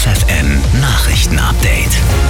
FFN Nachrichten-Update.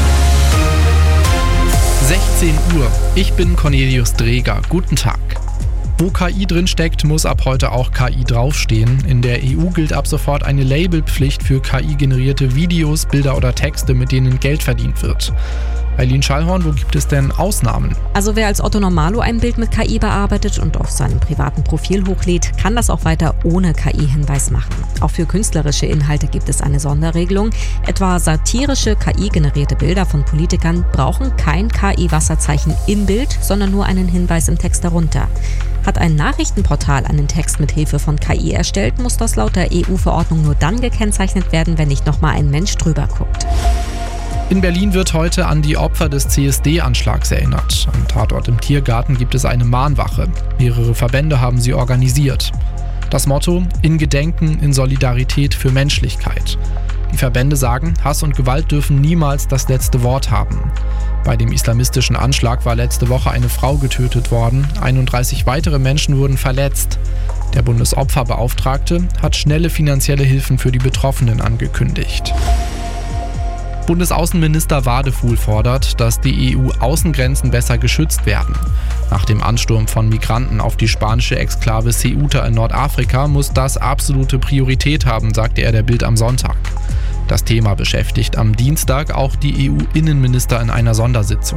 16 Uhr. Ich bin Cornelius Dreger. Guten Tag. Wo KI drin steckt, muss ab heute auch KI draufstehen. In der EU gilt ab sofort eine Labelpflicht für KI-generierte Videos, Bilder oder Texte, mit denen Geld verdient wird. Eileen Schallhorn, wo gibt es denn Ausnahmen? Also wer als Otto Normalo ein Bild mit KI bearbeitet und auf seinem privaten Profil hochlädt, kann das auch weiter ohne KI-Hinweis machen. Auch für künstlerische Inhalte gibt es eine Sonderregelung. Etwa satirische KI-generierte Bilder von Politikern brauchen kein KI-Wasserzeichen im Bild, sondern nur einen Hinweis im Text darunter. Hat ein Nachrichtenportal einen Text mit Hilfe von KI erstellt, muss das laut der EU-Verordnung nur dann gekennzeichnet werden, wenn nicht nochmal ein Mensch drüber guckt. In Berlin wird heute an die Opfer des CSD-Anschlags erinnert. Am Tatort im Tiergarten gibt es eine Mahnwache. Mehrere Verbände haben sie organisiert. Das Motto: in Gedenken, in Solidarität für Menschlichkeit. Die Verbände sagen, Hass und Gewalt dürfen niemals das letzte Wort haben. Bei dem islamistischen Anschlag war letzte Woche eine Frau getötet worden. 31 weitere Menschen wurden verletzt. Der Bundesopferbeauftragte hat schnelle finanzielle Hilfen für die Betroffenen angekündigt. Bundesaußenminister Wadefuhl fordert, dass die EU-Außengrenzen besser geschützt werden. Nach dem Ansturm von Migranten auf die spanische Exklave Ceuta in Nordafrika muss das absolute Priorität haben, sagte er der Bild am Sonntag. Das Thema beschäftigt am Dienstag auch die EU-Innenminister in einer Sondersitzung.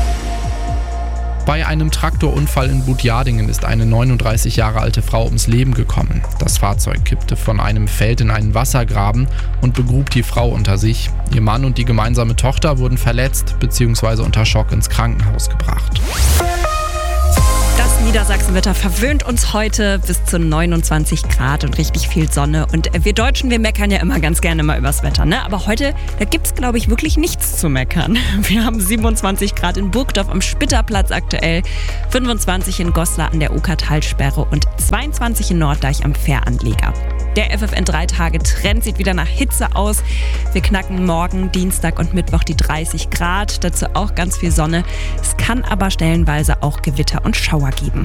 Bei einem Traktorunfall in Budjadingen ist eine 39 Jahre alte Frau ums Leben gekommen. Das Fahrzeug kippte von einem Feld in einen Wassergraben und begrub die Frau unter sich. Ihr Mann und die gemeinsame Tochter wurden verletzt bzw. unter Schock ins Krankenhaus gebracht. Das Niedersachsenwetter verwöhnt uns heute bis zu 29 Grad und richtig viel Sonne. Und wir Deutschen, wir meckern ja immer ganz gerne mal übers Wetter, ne? Aber heute, da gibt's, glaube ich, wirklich nichts zu meckern. Wir haben 27 Grad in Burgdorf am Spitterplatz aktuell, 25 in Goslar an der Okertalsperre und 22 in Norddeich am Fähranleger. Der FFN 3-Tage-Trend sieht wieder nach Hitze aus. Wir knacken morgen, Dienstag und Mittwoch die 30 Grad. Dazu auch ganz viel Sonne. Es kann aber stellenweise auch Gewitter und Schauer geben.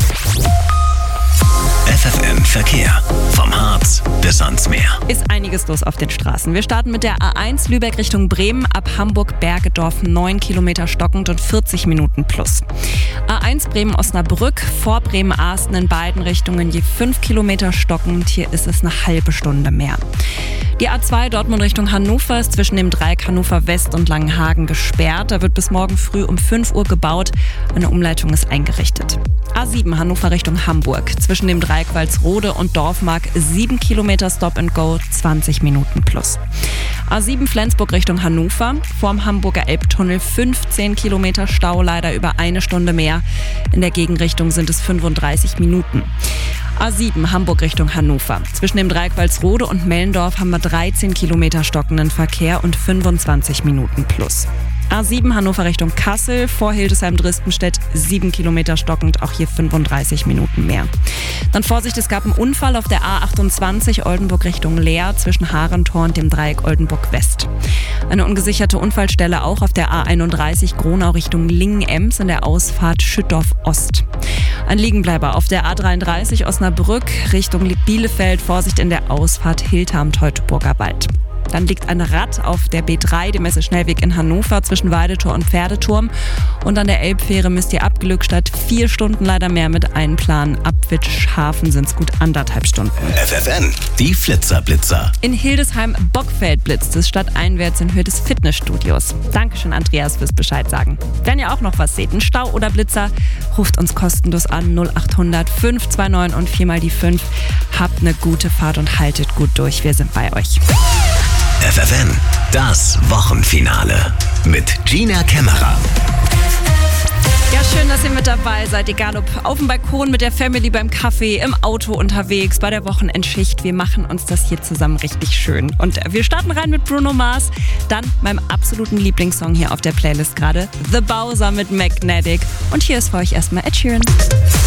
FFN Verkehr. Vom Harz bis ans Meer. Ist einiges los auf den Straßen. Wir starten mit der A1 Lübeck Richtung Bremen, ab Hamburg-Bergedorf 9 Kilometer stockend und 40 Minuten plus. A1 Bremen-Osnabrück, vor Bremen-Arsten in beiden Richtungen je 5 Kilometer stockend. Hier ist es eine halbe Stunde mehr. Die A2 Dortmund Richtung Hannover ist zwischen dem Dreieck Hannover West und Langenhagen gesperrt. Da wird bis morgen früh um 5 Uhr gebaut. Eine Umleitung ist eingerichtet. A7 Hannover Richtung Hamburg. Zwischen dem Dreieck Walsrode und Dorfmark 7 Kilometer Stop and Go, 20 Minuten plus. A7 Flensburg Richtung Hannover. Vorm Hamburger Elbtunnel 15 Kilometer Stau, leider über eine Stunde mehr. In der Gegenrichtung sind es 35 Minuten. A7 Hamburg Richtung Hannover. Zwischen dem Dreieck Walsrode und Mellendorf haben wir 13 Kilometer stockenden Verkehr und 25 Minuten plus. A7 Hannover Richtung Kassel, vor Hildesheim-Dristenstedt 7 Kilometer stockend, auch hier 35 Minuten mehr. Dann Vorsicht, es gab einen Unfall auf der A28 Oldenburg Richtung Leer zwischen Harentor und dem Dreieck Oldenburg West. Eine ungesicherte Unfallstelle auch auf der A31 Gronau Richtung Lingen-Ems in der Ausfahrt Schüttorf Ost. Ein Liegenbleiber auf der A33 Osnabrück Richtung Bielefeld, Vorsicht in der Ausfahrt Hildesheim-Teutoburger Wald. Dann liegt ein Rad auf der B3, dem Messeschnellweg in Hannover, zwischen Weidetor und Pferdeturm. Und an der Elbfähre müsst ihr ab Glückstadt 4 Stunden leider mehr mit einplanen. Ab Witschhafen sind es gut 1,5 Stunden. FFN, die Flitzer-Blitzer. In Hildesheim-Bockfeld blitzt es stadteinwärts in Höhe des Fitnessstudios. Dankeschön, Andreas, fürs Bescheid sagen. Wenn ihr auch noch was seht, einen Stau oder Blitzer, ruft uns kostenlos an 0800 529 und 4 mal die 5. Habt eine gute Fahrt und haltet gut durch. Wir sind bei euch. FFN, das Wochenfinale mit Gina Kämmerer. Ja, schön, dass ihr mit dabei seid, egal ob auf dem Balkon mit der Family, beim Kaffee, im Auto unterwegs, bei der Wochenendschicht. Wir machen uns das hier zusammen richtig schön. Und wir starten rein mit Bruno Mars, dann meinem absoluten Lieblingssong hier auf der Playlist gerade, The Bowser mit Magnetic. Und hier ist für euch erstmal Ed Sheeran.